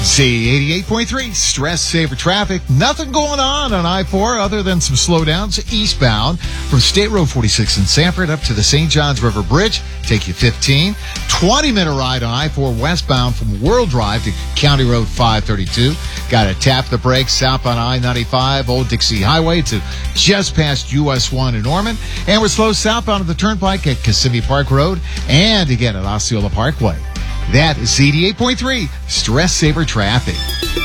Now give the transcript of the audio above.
Z88.3, stress saver traffic. Nothing going on I-4 other than some slowdowns eastbound from State Road 46 in Sanford up to the St. Johns River Bridge. Take you 15. 20-minute ride on I-4 westbound from World Drive to County Road 532. Got to tap the brakes southbound I-95, Old Dixie Highway to just past US 1 in Norman. And we're slow southbound of the Turnpike at Kissimmee Park Road and again at Osceola Parkway. That is Z88.3, stress saver traffic.